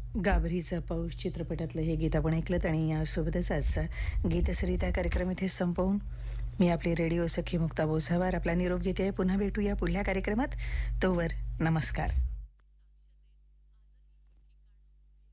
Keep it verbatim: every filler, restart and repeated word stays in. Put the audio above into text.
गाभरीचा पाऊस चित्रपटातलं हे गीत आपण ऐकलं आणि यासोबतच आजचा गीतसरिता कार्यक्रम इथे संपवून मी आपली रेडिओ सखी मुक्ता बोसावार आपला निरोप घेते. पुन्हा भेटूया पुढल्या कार्यक्रमात. तोवर नमस्कार.